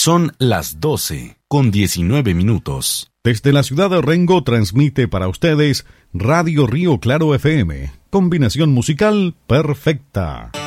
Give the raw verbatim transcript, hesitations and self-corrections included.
Son las doce con diecinueve minutos. Desde la ciudad de Rengo transmite para ustedes Radio Río Claro F M. Combinación musical perfecta.